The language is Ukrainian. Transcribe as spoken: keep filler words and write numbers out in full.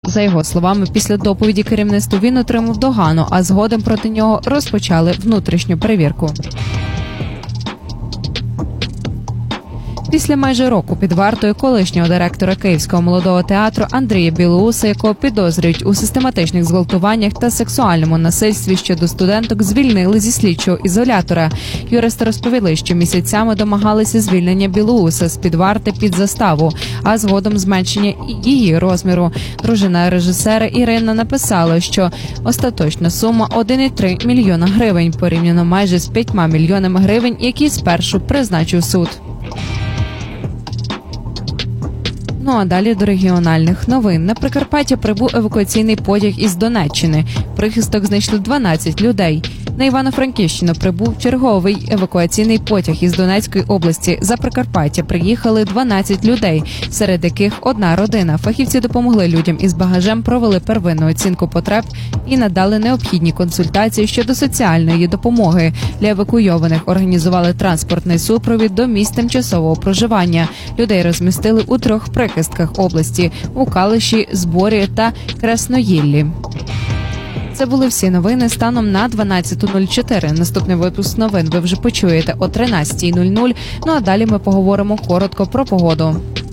За його словами, після доповіді керівництву він отримав догану, а згодом проти нього розпочали внутрішню перевірку. Після майже року під вартою колишнього директора Київського молодого театру Андрія Білоуса, якого підозрюють у систематичних зґвалтуваннях та сексуальному насильстві щодо студенток, звільнили зі слідчого ізолятора. Юристи розповіли, що місяцями домагалися звільнення Білоуса з-під варти під заставу, а згодом зменшення її розміру. Дружина режисера Ірина написала, що остаточна сума – один цілих три мільйона гривень, порівняно майже з п'ятьма мільйонами гривень, які спершу призначив суд. Ну а далі до регіональних новин. На Прикарпаття прибув евакуаційний потяг із Донеччини. Прихисток знайшли дванадцять людей. На Івано-Франківщину прибув черговий евакуаційний потяг із Донецької області. За Прикарпаття приїхали дванадцять людей, серед яких одна родина. Фахівці допомогли людям із багажем, провели первинну оцінку потреб і надали необхідні консультації щодо соціальної допомоги. Для евакуйованих організували транспортний супровід до місць тимчасового проживання. Людей розмістили у трьох прихистках області – у Калиші, Зборі та Красноїллі. Це були всі новини станом на дванадцята нуль чотири. Наступний випуск новин ви вже почуєте о тринадцятій нуль нуль. Ну а далі ми поговоримо коротко про погоду.